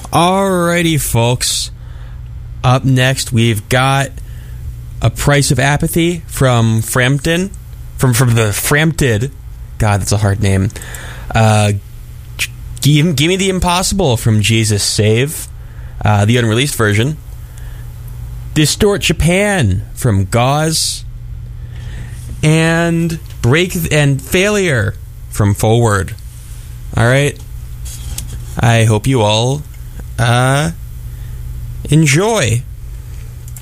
Alrighty, folks. Up next, we've got A Price of Apathy from Frampton. From the Frampted. God, that's a hard name. Give Me the Impossible from Jesus Save. The unreleased version. Distort Japan from Gauze. And Failure from Forward. Alright. I hope you all enjoy.